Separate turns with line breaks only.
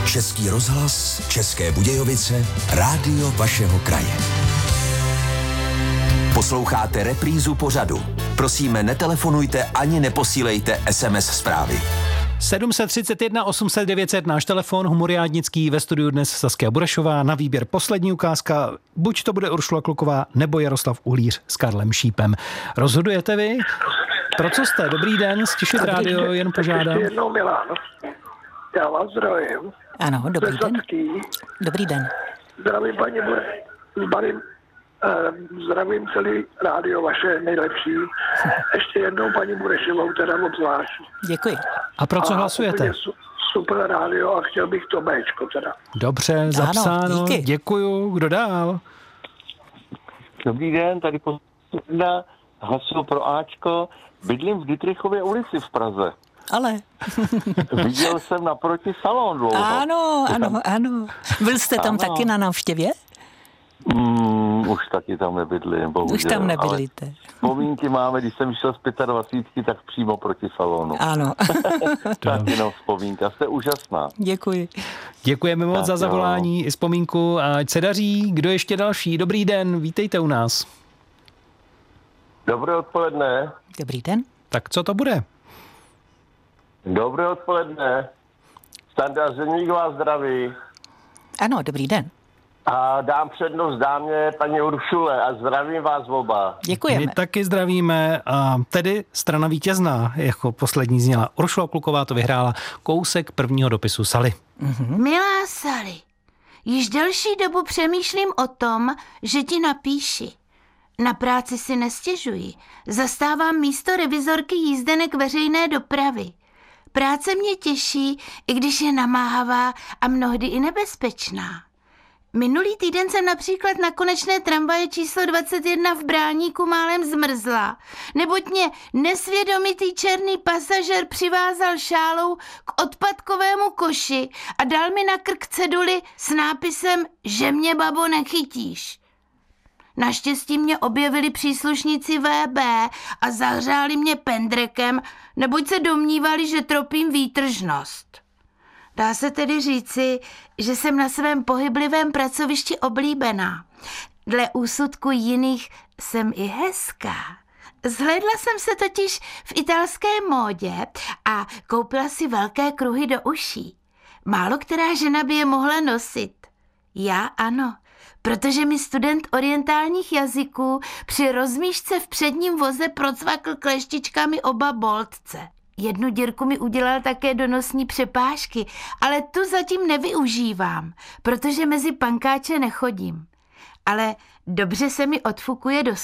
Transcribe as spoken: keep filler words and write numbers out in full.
Český rozhlas, České Budějovice, rádio vašeho kraje. Posloucháte reprízu pořadu. Prosíme, netelefonujte ani neposílejte es em es zprávy.
sedm set třicet jedna osm set devět set, náš telefon, humoriádnický, ve studiu dnes Saskia Burešová, na výběr poslední ukázka, buď to bude Uršula Kluková, nebo Jaroslav Uhlíř s Karlem Šípem. Rozhodujete vy? Pro co jste? Dobrý den, stišit rádio, jen požádám.
Ještě jednou, Milan, já vás zdravím.
Ano, dobrý den. Dobrý den.
Zdravím paní Bude, zdravím, eh, zdravím celý rádio vaše nejlepší. Ještě jednou paní Burešovou teda obzvlášť.
Děkuji.
A pro co
A
hlasujete?
Su, super rádio a chtěl bych to Béčko teda.
Dobře, zapsáno,
díky.
Děkuju. Kdo dál?
Dobrý den, tady posledná hlasuju pro Ačko. Bydlím v Dittrichově ulici v Praze.
Ale.
Viděl jsem naproti salon dlouho.
Ano, ano, ano. Byl jste tam
Ano.
taky na návštěvě?
Mm, už taky tam nebydlím, bohužel.
Už tam nebydlíte.
Vzpomínky máme, když jsem šel z dvacítky pět, tak přímo proti salonu.
Ano.
Tak jenom vzpomínka, jste úžasná.
Děkuji.
Děkujeme moc
Tak
za
jo.
zavolání i vzpomínku a ať se daří. Kdo ještě další? Dobrý den, vítejte u nás.
Dobré odpoledne.
Dobrý den.
Tak co to bude?
Dobré odpoledne. Standa Zdeník vás zdraví.
Ano, dobrý den.
A dám přednost dámě paní Uršule a zdravím vás oba.
Děkujeme.
My taky zdravíme a tedy strana vítězná, jako poslední zněla. Uršula Kluková to vyhrála, kousek prvního dopisu Sally.
Milá Sally, již delší dobu přemýšlím o tom, že ti napíši. Na práci si nestěžuji. Zastávám místo revizorky jízdenek veřejné dopravy. Práce mě těší, i když je namáhavá a mnohdy i nebezpečná. Minulý týden jsem například na konečné tramvaje číslo dvacet jedna v Bráníku málem zmrzla, neboť mě nesvědomitý černý pasažér přivázal šálou k odpadkovému koši a dal mi na krk ceduli s nápisem, že mě, babo, nechytíš. Naštěstí mě objevili příslušníci vé bé a zahřáli mě pendrekem, neboť se domnívali, že tropím výtržnost. Dá se tedy říci, že jsem na svém pohyblivém pracovišti oblíbená. Dle úsudku jiných jsem i hezká. Zhlédla jsem se totiž v italské módě a koupila si velké kruhy do uší. Málo která žena by je mohla nosit. Já ano, protože mi student orientálních jazyků při rozmíšce v předním voze procvakl kleštičkami oba boltce. Jednu dírku mi udělal také do nosní přepážky, ale tu zatím nevyužívám, protože mezi pankáče nechodím. Ale dobře se mi odfukuje do